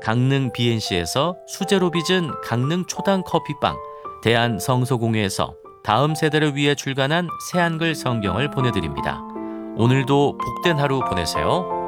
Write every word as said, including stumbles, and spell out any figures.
강릉 비엔씨에서 수제로 빚은 강릉 초당 커피빵, 대한 성소공회에서 다음 세대를 위해 출간한 새한글 성경을 보내드립니다. 오늘도 복된 하루 보내세요.